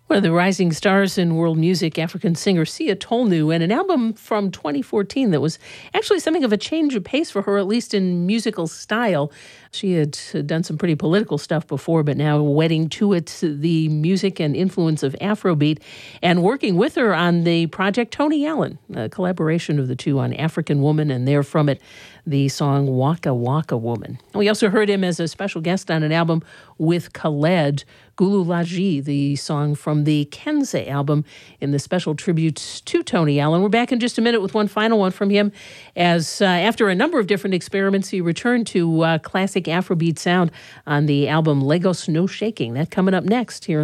One of the rising stars in world music, African singer Sia Tolnu, and an album from 2014 that was actually something of a change of pace for her, at least in musical style. She had done some pretty political stuff before, but now wedding to it the music and influence of Afrobeat. And working with her on the project, Tony Allen, a collaboration of the two on African Woman, and there from it, the song Waka Waka Woman. We also heard him as a special guest on an album with Khaled, Gulu Laji, the song from the Kenza album in the special tributes to Tony Allen. We're back in just a minute with one final one from him, as after a number of different experiments, he returned to classic Afrobeat sound on the album Lagos No Shaking. That coming up next here